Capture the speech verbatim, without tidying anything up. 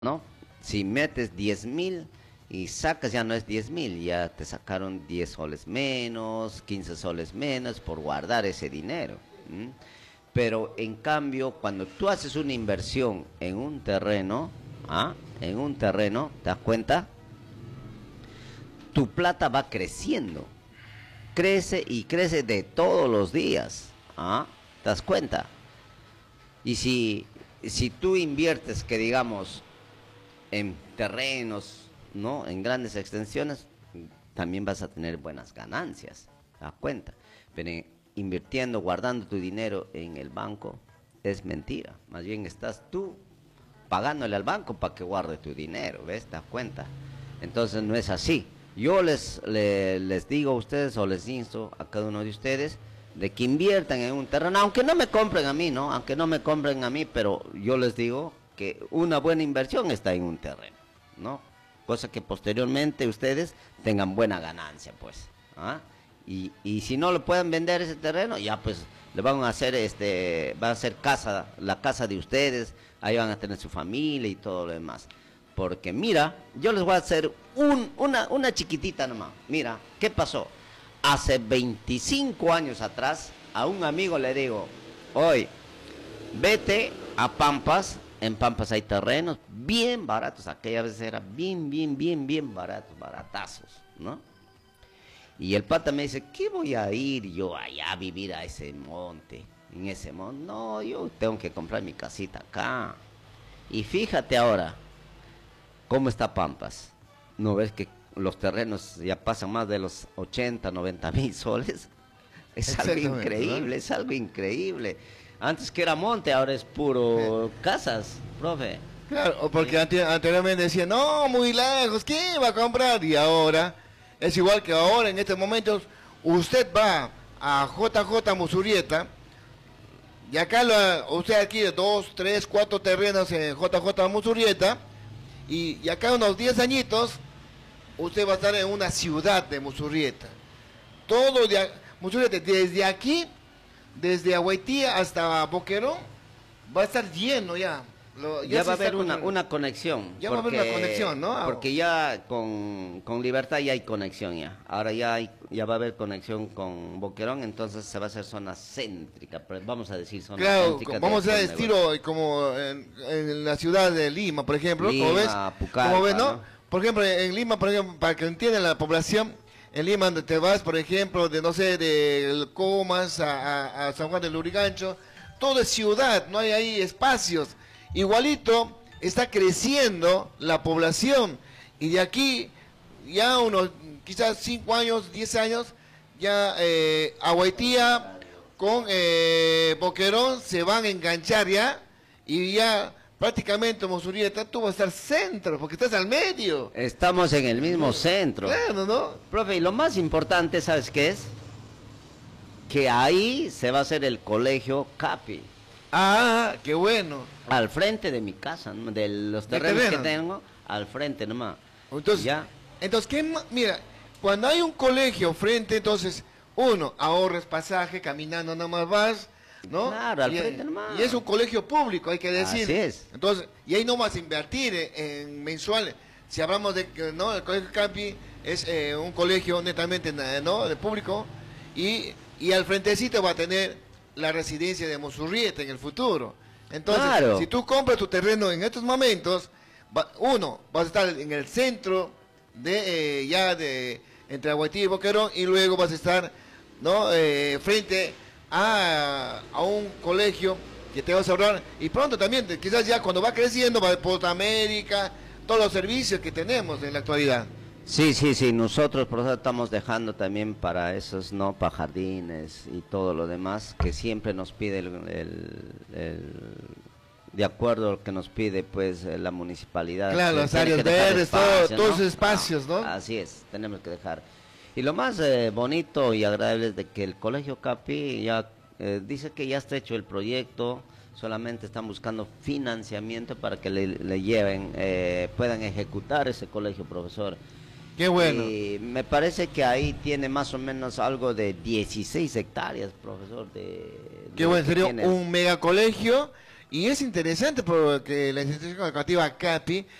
¿no? Si metes diez mil y sacas, ya no es diez mil, ya te sacaron diez soles menos, quince soles menos por guardar ese dinero. ¿Mm? Pero en cambio, cuando tú haces una inversión en un terreno, ¿ah? En un terreno, ¿te das cuenta? Tu plata va creciendo, crece y crece de todos los días, ¿ah? ¿Te das cuenta? Y si, si tú inviertes, que digamos, en terrenos, ¿no? En grandes extensiones, también vas a tener buenas ganancias, ¿te das cuenta? Pero invirtiendo, guardando tu dinero en el banco, es mentira. Más bien estás tú pagándole al banco para que guarde tu dinero, ¿ves? ¿Te das cuenta? Entonces no es así. Yo les, les, les digo a ustedes, o les insto a cada uno de ustedes, de que inviertan en un terreno, aunque no me compren a mí, ¿no? Aunque no me compren a mí, pero yo les digo que una buena inversión está en un terreno, ¿no? Cosa que posteriormente ustedes tengan buena ganancia, pues. ¿Ah? Y, y si no lo pueden vender ese terreno, ya pues le van a hacer, este, va a ser casa, la casa de ustedes, ahí van a tener su familia y todo lo demás. Porque mira, yo les voy a hacer un, una, una chiquitita nomás. Mira, ¿qué pasó? Hace veinticinco años atrás, a un amigo le digo, oye, vete a Pampas, en Pampas hay terrenos bien baratos, aquella vez era bien, bien, bien, bien baratos, baratazos, ¿no? Y el pata me dice, ¿qué voy a ir yo allá a vivir a ese monte? En ese monte, no, yo tengo que comprar mi casita acá. Y fíjate ahora, ¿cómo está Pampas? ¿No ves que los terrenos ya pasan más de los ochenta, noventa mil soles? Es algo increíble, ¿no? Es algo increíble. Antes que era monte, ahora es puro sí. Casas, profe. Claro, porque anteriormente decían, no, muy lejos, ¿quién va a comprar? Y ahora, es igual que ahora, en estos momentos, usted va a J J Musurieta, y acá lo, usted adquiere dos, tres, cuatro terrenos en J J Musurieta, y, y acá unos diez añitos, usted va a estar en una ciudad de Musurieta. Todo de Musurieta, desde aquí, desde Ahuaytía hasta Boquerón, va a estar lleno ya. Lo, ya, ya va a haber una, una conexión. Ya porque, va a haber una conexión, ¿no? Porque ya con, con Libertad ya hay conexión ya. Ahora ya hay, ya va a haber conexión con Boquerón, entonces se va a hacer zona céntrica, vamos a decir zona claro, céntrica. Vamos a estilo como en, en la ciudad de Lima, por ejemplo. Lima, como ves, Pucallpa, como ves, ¿no? ¿no? Por ejemplo, en Lima, por ejemplo, para que entiendan la población, en Lima donde te vas, por ejemplo, de no sé, de Comas a, a, a San Juan del Lurigancho, todo es ciudad, no hay ahí espacios. Igualito está creciendo la población y de aquí ya unos quizás cinco años, diez años, ya eh, Ahuaytía con eh, Boquerón se van a enganchar ya y ya prácticamente Musurieta tú vas a estar centro porque estás al medio. Estamos en el mismo no, centro. Claro, ¿no? Profe, y lo más importante, ¿sabes qué es? Que ahí se va a hacer el colegio Capi. Ah, qué bueno. Al frente de mi casa, ¿no? De los terrenos que tengo, al frente nomás. Entonces, ¿ya? Entonces, ¿qué? Mira, cuando hay un colegio frente, entonces, uno, ahorras pasaje, caminando nomás vas, ¿no? Claro, al y, frente nomás. Y es un colegio público, hay que decir. Así es. Entonces, y ahí no vas a invertir en, en mensuales. Si hablamos de que, ¿no? El colegio Campi es eh, un colegio netamente, ¿no? De público, y, y al frentecito va a tener la residencia de Musurieta en el futuro. Entonces, claro. Si tú compras tu terreno en estos momentos, va, uno, vas a estar en el centro de eh, ya de entre Ahuaytía y Boquerón y luego vas a estar, ¿no? Eh, frente a, a un colegio que te vas a ahorrar y pronto también, quizás ya cuando va creciendo, va a Postamérica, todos los servicios que tenemos en la actualidad. Sí, sí, sí, nosotros por eso estamos dejando también para esos, ¿no? Para jardines y todo lo demás que siempre nos pide el, el, el de acuerdo a lo que nos pide pues la municipalidad. Claro, los áreas verdes, todo, todos esos espacios, ¿no? Así es, tenemos que dejar. Y lo más eh, bonito y agradable es de que el Colegio Capi ya eh, dice que ya está hecho el proyecto, solamente están buscando financiamiento para que le, le lleven, eh, puedan ejecutar ese colegio, profesor. Qué bueno. Y me parece que ahí tiene más o menos algo de dieciséis hectáreas, profesor. De, Qué bueno, sería un megacolegio Y es interesante porque la institución educativa CAPI